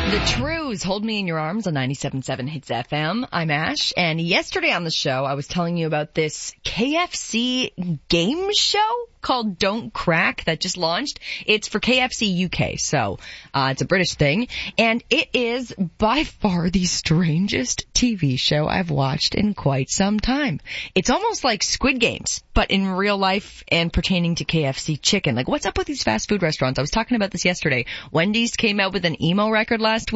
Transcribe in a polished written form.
The Trues, Hold Me in Your Arms on 97.7 Hits FM. I'm Ash, and yesterday on the show I was telling you about this KFC game show called Don't Crack that just launched. It's for KFC UK, so it's a British thing, and it is by far the strangest TV show I've watched in quite some time. It's almost like Squid Games, but in real life and pertaining to KFC chicken. Like, what's up with these fast food restaurants? I was talking about this yesterday. Wendy's came out with an emo record last